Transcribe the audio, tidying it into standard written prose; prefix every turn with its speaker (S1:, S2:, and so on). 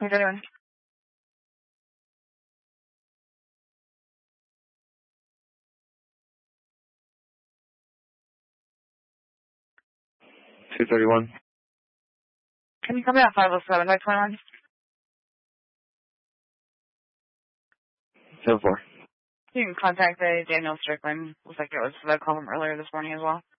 S1: Who's anyone?
S2: $231.
S1: Can you come in at 507 by 21?
S2: 74.
S1: You can contact the Daniel Strickland. Looks like it was the call from earlier this morning as well.